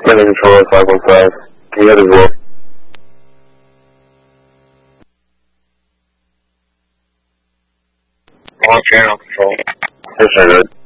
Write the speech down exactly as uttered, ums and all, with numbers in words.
Landing control five one five. Can you head as well? On channel control. Yes, sir, good.